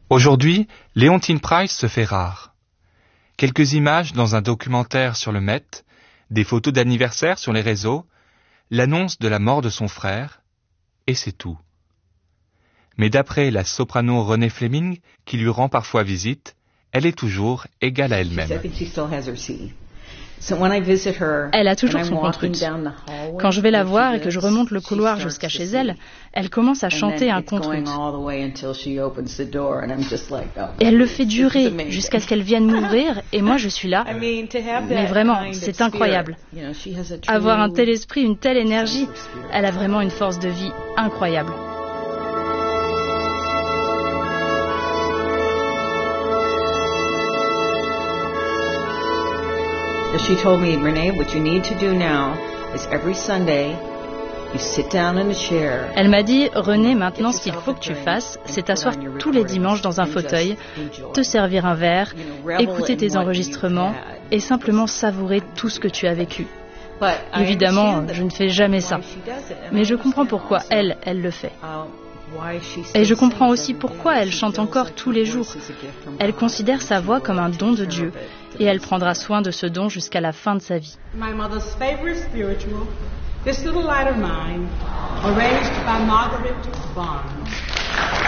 Aujourd'hui, Léontine Price se fait rare. Quelques images dans un documentaire sur le Met, des photos d'anniversaire sur les réseaux, l'annonce de la mort de son frère, et c'est tout. Mais d'après la soprano Renée Fleming, qui lui rend parfois visite, elle est toujours égale à elle-même. Elle a toujours son contrut. Quand je vais la voir et que je remonte le couloir jusqu'à chez elle, elle commence à chanter un contrut. Et elle le fait durer jusqu'à ce qu'elle vienne m'ouvrir, et moi je suis là. Mais vraiment, c'est incroyable. Avoir un tel esprit, une telle énergie, elle a vraiment une force de vie incroyable. She told me, Renee, what you need to do now is every Sunday, you sit down in a chair. Elle m'a dit, Renée, maintenant ce qu'il faut que tu fasses, c'est t'asseoir tous les dimanches dans un fauteuil, te servir un verre, écouter tes enregistrements et simplement savourer tout ce que tu as vécu. Évidemment, je ne fais jamais ça, mais je comprends pourquoi elle le fait. Et je comprends aussi pourquoi elle chante encore tous les jours. Elle considère sa voix comme un don de Dieu et elle prendra soin de ce don jusqu'à la fin de sa vie. My mother's favorite spiritual, This Little Light of Mine, arranged by Margaret Barnes.